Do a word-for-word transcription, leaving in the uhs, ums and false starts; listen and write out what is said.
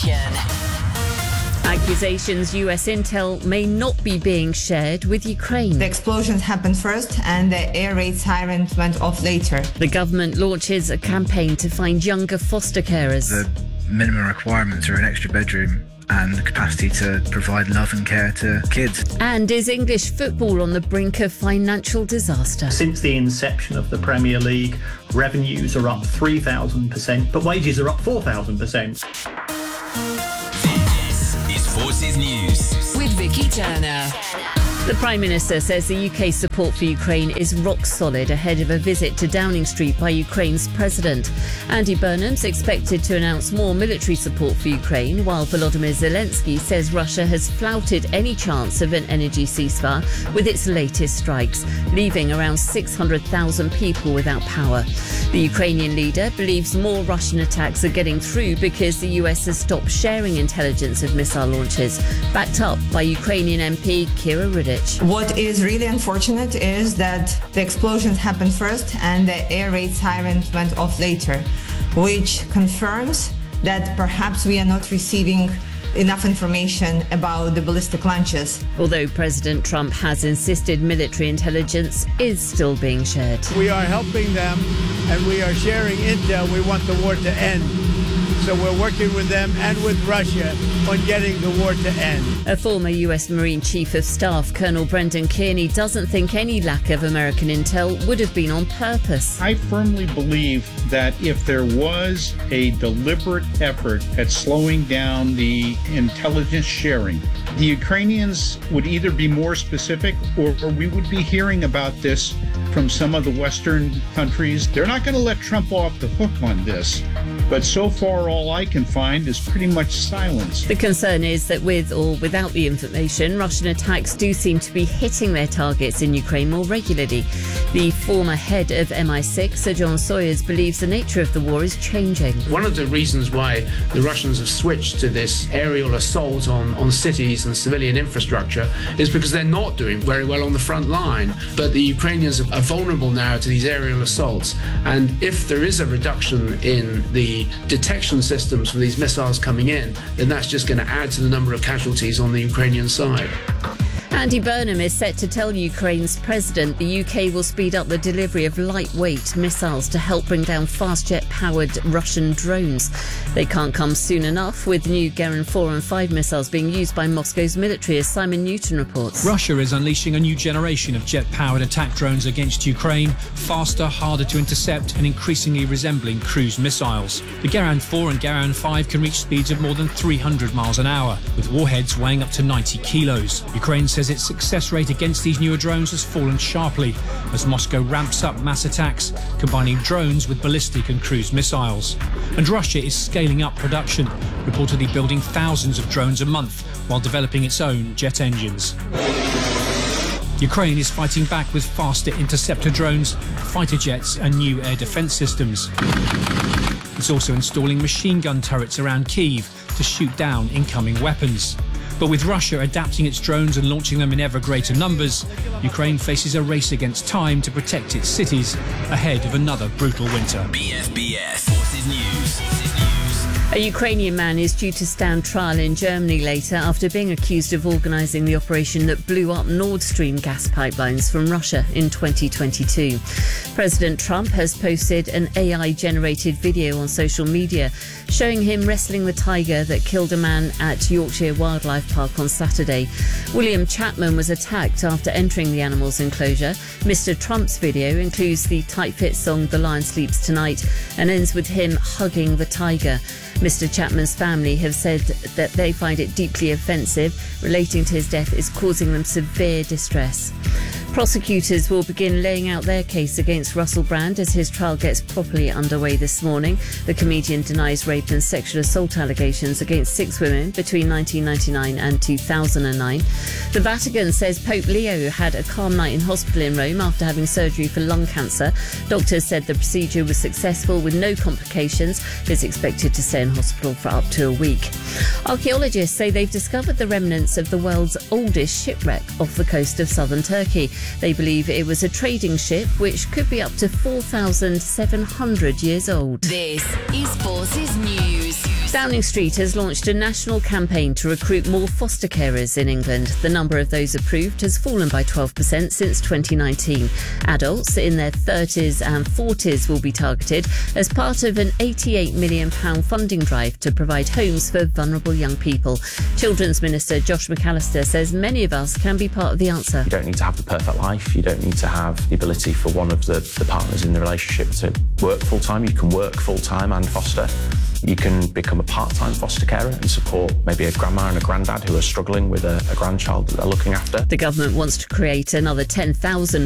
Accusations U S intel may not be being shared with Ukraine. The explosions happened first and the air raid sirens went off later. The government launches a campaign to find younger foster carers. The minimum requirements are an extra bedroom and the capacity to provide love and care to kids. And is English football on the brink of financial disaster? Since the inception of the Premier League, revenues are up three thousand percent, but wages are up four thousand percent. Forces News with Vicky Turner. The Prime Minister says the U K's support for Ukraine is rock solid ahead of a visit to Downing Street by Ukraine's President. Andy Burnham's expected to announce more military support for Ukraine, while Volodymyr Zelensky says Russia has flouted any chance of an energy ceasefire with its latest strikes, leaving around six hundred thousand people without power. The Ukrainian leader believes more Russian attacks are getting through because the U S has stopped sharing intelligence of missile launches, backed up by Ukrainian M P Kira Riddick. What is really unfortunate is that the explosions happened first and the air raid sirens went off later, which confirms that perhaps we are not receiving enough information about the ballistic launches. Although President Trump has insisted military intelligence is still being shared. We are helping them and we are sharing intel. We want the war to end. So we're working with them and with Russia on getting the war to end. A former U S Marine Chief of Staff, Colonel Brendan Kearney, doesn't think any lack of American intel would have been on purpose. I firmly believe that if there was a deliberate effort at slowing down the intelligence sharing, the Ukrainians would either be more specific or, or we would be hearing about this from some of the Western countries. They're not going to let Trump off the hook on this. But so far, all I can find is pretty much silence. The concern is that with or without the information, Russian attacks do seem to be hitting their targets in Ukraine more regularly. The former head of M I six, Sir John Sawyers, believes the nature of the war is changing. One of the reasons why the Russians have switched to this aerial assault on, on cities and civilian infrastructure is because they're not doing very well on the front line. But the Ukrainians are vulnerable now to these aerial assaults. And if there is a reduction in the detection systems for these missiles coming in, then that's just going to add to the number of casualties on the Ukrainian side. Andy Burnham is set to tell Ukraine's president the U K will speed up the delivery of lightweight missiles to help bring down fast jet-powered Russian drones. They can't come soon enough, with new Geran four and five missiles being used by Moscow's military, as Simon Newton reports. Russia is unleashing a new generation of jet-powered attack drones against Ukraine, faster, harder to intercept and increasingly resembling cruise missiles. The Geran four and Geran five can reach speeds of more than three hundred miles an hour, with warheads weighing up to ninety kilos. Ukraine says its success rate against these newer drones has fallen sharply as Moscow ramps up mass attacks, combining drones with ballistic and cruise missiles. And Russia is scaling up production, reportedly building thousands of drones a month while developing its own jet engines. Ukraine is fighting back with faster interceptor drones, fighter jets and new air defence systems. It's also installing machine gun turrets around Kyiv to shoot down incoming weapons. But with Russia adapting its drones and launching them in ever greater numbers, Ukraine faces a race against time to protect its cities ahead of another brutal winter. B F B S Forces News. A Ukrainian man is due to stand trial in Germany later after being accused of organising the operation that blew up Nord Stream gas pipelines from Russia in twenty twenty-two. President Trump has posted an A I-generated video on social media showing him wrestling the tiger that killed a man at Yorkshire Wildlife Park on Saturday. William Chapman was attacked after entering the animal's enclosure. Mister Trump's video includes the tight-fit song The Lion Sleeps Tonight and ends with him hugging the tiger. Mister Chapman's family have said that they find it deeply offensive. Relating to his death is causing them severe distress. Prosecutors will begin laying out their case against Russell Brand as his trial gets properly underway this morning. The comedian denies rape and sexual assault allegations against six women between nineteen ninety-nine and two thousand nine. The Vatican says Pope Leo had a calm night in hospital in Rome after having surgery for lung cancer. Doctors said the procedure was successful with no complications. He's expected to stay in hospital for up to a week. Archaeologists say they've discovered the remnants of the world's oldest shipwreck off the coast of southern Turkey. They believe it was a trading ship which could be up to four thousand seven hundred years old. This is Forces News. Downing Street has launched a national campaign to recruit more foster carers in England. The number of those approved has fallen by twelve percent since twenty nineteen. Adults in their thirties and forties will be targeted as part of an eighty-eight million pounds funding drive to provide homes for vulnerable young people. Children's Minister Josh McAllister says many of us can be part of the answer. You don't need to have the perfect life. You don't need to have the ability for one of the, the partners in the relationship to work full-time. You can work full-time and foster. You can become a part-time foster carer and support maybe a grandma and a granddad who are struggling with a, a grandchild that they're looking after. The government wants to create another ten thousand